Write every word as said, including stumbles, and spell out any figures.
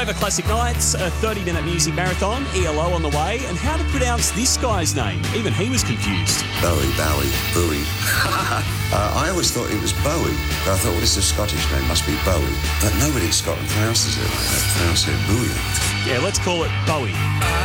Over Classic Nights, a thirty-minute music marathon, E L O on the way, and how to pronounce this guy's name. Even he was confused. Bowie, Bowie, Bowie. uh, I always thought it was Bowie. I thought, well, this is a Scottish name, must be Bowie. But nobody in Scotland pronounces it like that. Pronounce it Bowie. Yeah, let's call it Bowie.